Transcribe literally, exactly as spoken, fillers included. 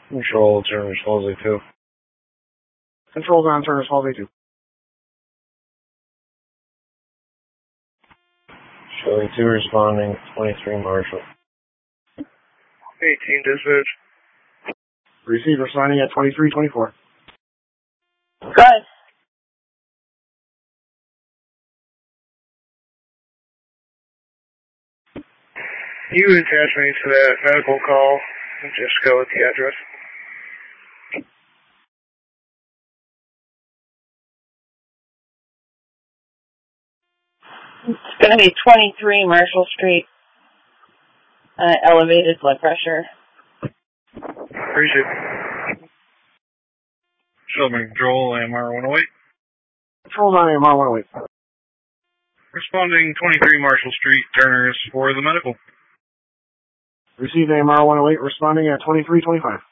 Control, Turner's Halsey two. Controls on Turner's Halsey two. Showing two responding, twenty-three Marshall. eighteen dispatch. Receive responding at twenty-three twenty-four. Good. You attach me to that medical call and just go with the address. It's going to be twenty-three Marshall Street. Uh, elevated blood pressure. Appreciate it. Shelburne Control, A M R one oh eight. Controls on A M R one oh eight. Responding twenty-three Marshall Street, Turner's for the medical. Receive A M R one oh eight responding at twenty-three twenty-five.